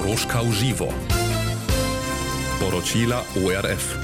Koroška v živo. Poročila ORF.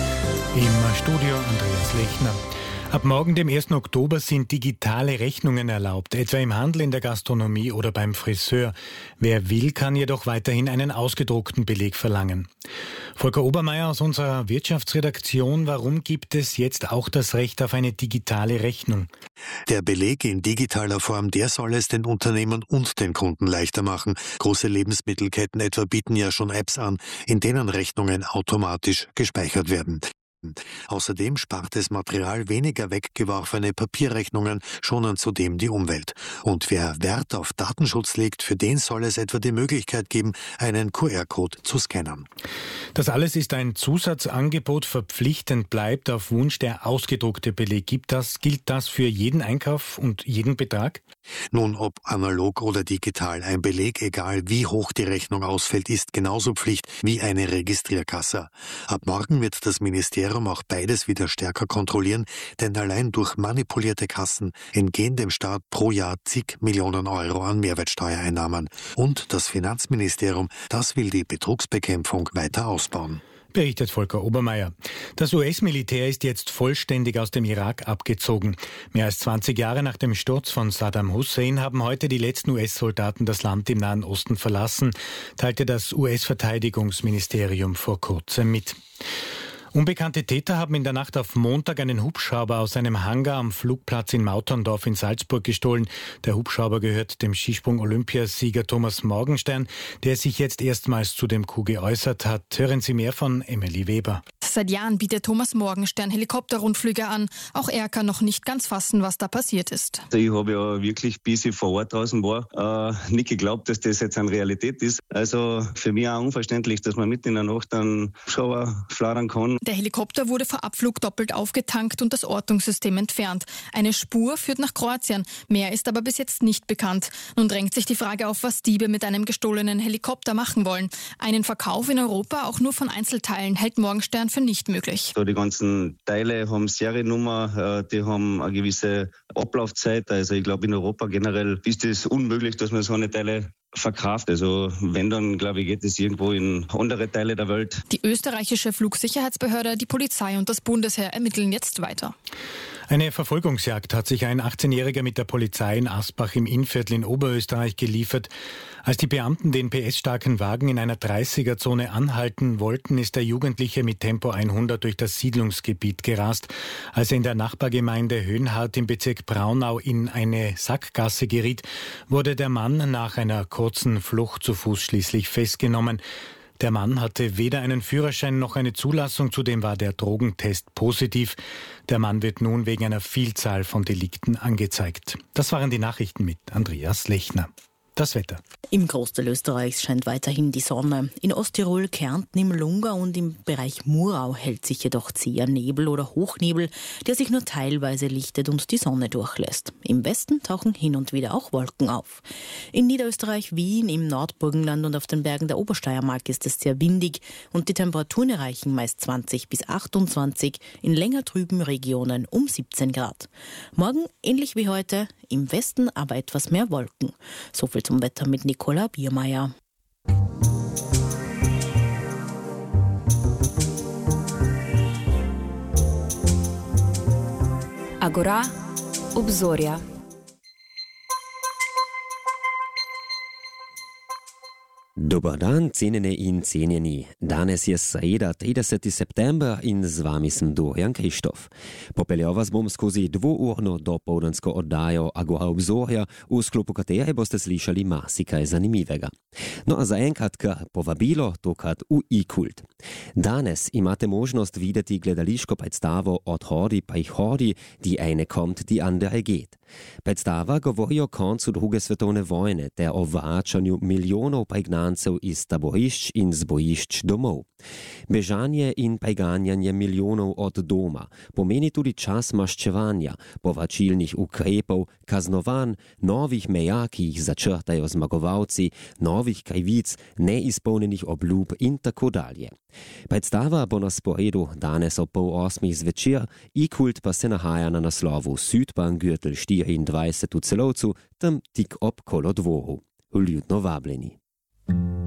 Im Studio Andreas Lechner. Ab morgen, dem 1. Oktober, sind digitale Rechnungen erlaubt, etwa im Handel, in der Gastronomie oder beim Friseur. Wer will, kann jedoch weiterhin einen ausgedruckten Beleg verlangen. Volker Obermeier aus unserer Wirtschaftsredaktion, warum gibt es jetzt auch das Recht auf eine digitale Rechnung? Der Beleg in digitaler Form, der soll es den Unternehmen und den Kunden leichter machen. Große Lebensmittelketten etwa bieten ja schon Apps an, in denen Rechnungen automatisch gespeichert werden. Außerdem spart es Material, weniger weggeworfene Papierrechnungen schonen zudem die Umwelt. Und wer Wert auf Datenschutz legt, für den soll es etwa die Möglichkeit geben, einen QR-Code zu scannen. Das alles ist ein Zusatzangebot, verpflichtend bleibt auf Wunsch der ausgedruckte Beleg. Gilt das für jeden Einkauf und jeden Betrag? Nun, ob analog oder digital, ein Beleg, egal wie hoch die Rechnung ausfällt, ist genauso Pflicht wie eine Registrierkasse. Ab morgen wird das Ministerium auch beides wieder stärker kontrollieren, denn allein durch manipulierte Kassen entgehen dem Staat pro Jahr zig Millionen Euro an Mehrwertsteuereinnahmen. Und das Finanzministerium, das will die Betrugsbekämpfung weiter ausbauen. Berichtet Volker Obermeier. Das US-Militär ist jetzt vollständig aus dem Irak abgezogen. Mehr als 20 Jahre nach dem Sturz von Saddam Hussein haben heute die letzten US-Soldaten das Land im Nahen Osten verlassen, teilte das US-Verteidigungsministerium vor kurzem mit. Unbekannte Täter haben in der Nacht auf Montag einen Hubschrauber aus einem Hangar am Flugplatz in Mauterndorf in Salzburg gestohlen. Der Hubschrauber gehört dem Skisprung-Olympiasieger Thomas Morgenstern, der sich jetzt erstmals zu dem Coup geäußert hat. Hören Sie mehr von Emily Weber. Seit Jahren bietet Thomas Morgenstern Helikopterrundflüge an. Auch er kann noch nicht ganz fassen, was da passiert ist. Ich habe ja wirklich, bis ich vor Ort draußen war, nicht geglaubt, dass das jetzt eine Realität ist. Also für mich auch unverständlich, dass man mitten in der Nacht einen Hubschrauber flattern kann. Der Helikopter wurde vor Abflug doppelt aufgetankt und das Ortungssystem entfernt. Eine Spur führt nach Kroatien. Mehr ist aber bis jetzt nicht bekannt. Nun drängt sich die Frage auf, was Diebe mit einem gestohlenen Helikopter machen wollen. Einen Verkauf in Europa, auch nur von Einzelteilen, hält Morgenstern für nicht möglich. Die ganzen Teile haben Seriennummer, die haben eine gewisse Ablaufzeit. Also ich glaube, in Europa generell ist es unmöglich, dass man so eine Teile verkauft. Also wenn, dann glaube ich, geht es irgendwo in andere Teile der Welt. Die österreichische Flugsicherheitsbehörde, die Polizei und das Bundesheer ermitteln jetzt weiter. Eine Verfolgungsjagd hat sich ein 18-Jähriger mit der Polizei in Asbach im Innviertel in Oberösterreich geliefert. Als die Beamten den PS-starken Wagen in einer 30er-Zone anhalten wollten, ist der Jugendliche mit Tempo 100 durch das Siedlungsgebiet gerast. Als er in der Nachbargemeinde Höhenhardt im Bezirk Braunau in eine Sackgasse geriet, wurde der Mann nach einer kurzen Flucht zu Fuß schließlich festgenommen. Der Mann hatte weder einen Führerschein noch eine Zulassung, zudem war der Drogentest positiv. Der Mann wird nun wegen einer Vielzahl von Delikten angezeigt. Das waren die Nachrichten mit Andreas Lechner. Das Wetter. Im Großteil Österreichs scheint weiterhin die Sonne. In Osttirol, Kärnten, im Lungau und im Bereich Murau hält sich jedoch zäher Nebel oder Hochnebel, der sich nur teilweise lichtet und die Sonne durchlässt. Im Westen tauchen hin und wieder auch Wolken auf. In Niederösterreich, Wien, im Nordburgenland und auf den Bergen der Obersteiermark ist es sehr windig und die Temperaturen erreichen meist 20 bis 28, in länger trüben Regionen um 17 Grad. Morgen ähnlich wie heute, im Westen aber etwas mehr Wolken. So viel zum Wetter mit Nicola Biermeier. Agora, obzorja. Dobar dan, cenjene in cenjeni. Danes je sreda, 30. september in z vami sem Dorian Krištof. Popeljal vas bom skozi dvourno dopoldansko oddajo Agora obzorja, v sklopu katere boste slišali marsikaj zanimivega. No a zaenkrat kar povabilo, tokrat v iKult. Danes imate možnost videti gledališko predstavo Od hodi pa ich hodi, die eine kommt, die andere geht. Predstava govori o koncu druge svetovne vojne ter o vračanju milijonov pregnancev iz taborišč in z bojišč domov. Bežanje in preganjanje milijonov od doma pomeni tudi čas maščevanja, povračilnih ukrepov, kaznovanj, novih meja, ki jih začrtajo zmagovalci, novih krivic, neizpolnjenih obljub in tako dalje. Predstava bo na sporedu danes ob 7:30 zvečer, iKult pa se nahaja na naslovu Südbahngürtel 24 v Celovcu, tam tik ob Kolodvoru. Vljudno vabljeni.